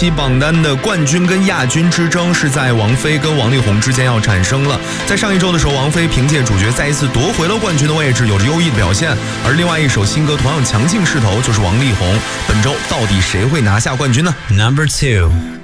期榜单的冠军跟亚军之争是在王菲跟王力宏之间要产生了。在上一周的时候，王菲凭借主角再一次夺回了冠军的位置，有着优异的表现。而另外一首新歌同样强劲势头就是王力宏。本周到底谁会拿下冠军呢？ Number 2